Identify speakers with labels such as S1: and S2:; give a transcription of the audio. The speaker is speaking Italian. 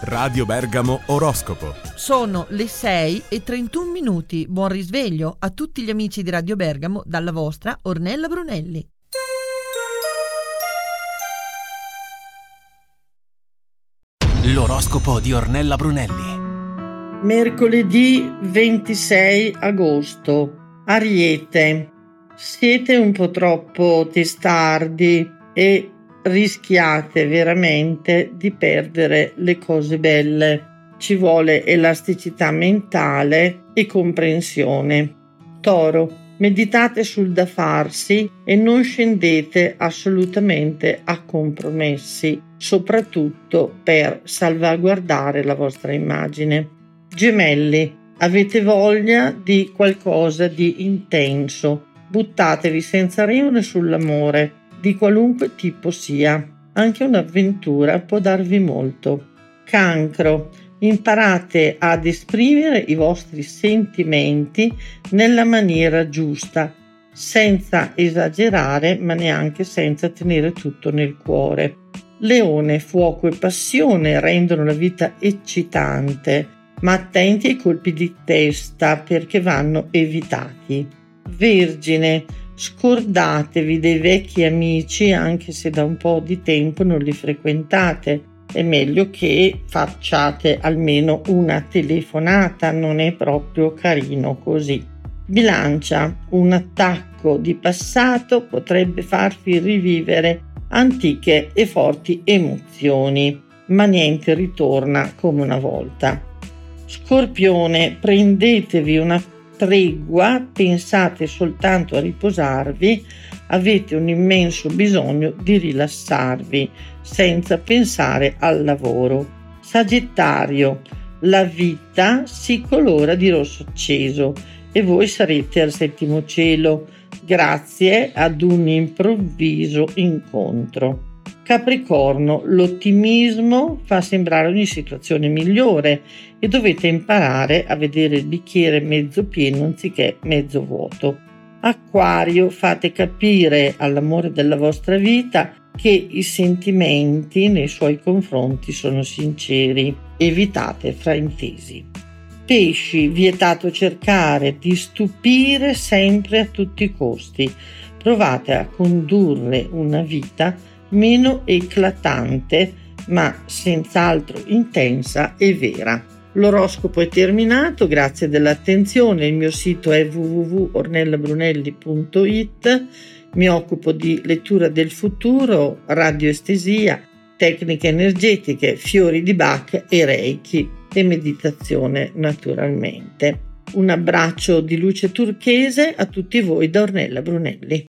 S1: Radio Bergamo Oroscopo.
S2: Sono le 6:31. Buon risveglio a tutti gli amici di Radio Bergamo dalla vostra Ornella Brunelli.
S3: L'oroscopo di Ornella Brunelli.
S4: Mercoledì 26 agosto. Ariete. Siete un po' troppo testardi e rischiate veramente di perdere le cose belle. Ci vuole elasticità mentale e comprensione. Toro. Meditate sul da farsi e non scendete assolutamente a compromessi, soprattutto per salvaguardare la vostra immagine. Gemelli. Avete voglia di qualcosa di intenso. Buttatevi senza remore sull'amore, di qualunque tipo sia. Anche un'avventura può darvi molto. Cancro. Imparate ad esprimere i vostri sentimenti nella maniera giusta, senza esagerare, ma neanche senza tenere tutto nel cuore. Leone. Fuoco e passione rendono la vita eccitante, ma attenti ai colpi di testa perché vanno evitati. Vergine. Scordatevi dei vecchi amici anche se da un po' di tempo non li frequentate. È meglio che facciate almeno una telefonata, non è proprio carino così. Bilancia. Un attacco di passato potrebbe farvi rivivere antiche e forti emozioni, ma niente ritorna come una volta. Scorpione. Prendetevi una tregua, pensate soltanto a riposarvi, avete un immenso bisogno di rilassarvi senza pensare al lavoro. Sagittario. La vita si colora di rosso acceso e voi sarete al settimo cielo grazie ad un improvviso incontro. Capricorno. L'ottimismo fa sembrare ogni situazione migliore e dovete imparare a vedere il bicchiere mezzo pieno anziché mezzo vuoto. Acquario. Fate capire all'amore della vostra vita che i sentimenti nei suoi confronti sono sinceri. Evitate fraintesi. Pesci. Vietato cercare di stupire sempre a tutti i costi. Provate a condurre una vita meno eclatante, ma senz'altro intensa e vera. L'oroscopo è terminato, grazie dell'attenzione. Il mio sito è www.ornellabrunelli.it. Mi occupo di lettura del futuro, radioestesia, tecniche energetiche, fiori di Bach e Reiki e meditazione naturalmente. Un abbraccio di luce turchese a tutti voi da Ornella Brunelli.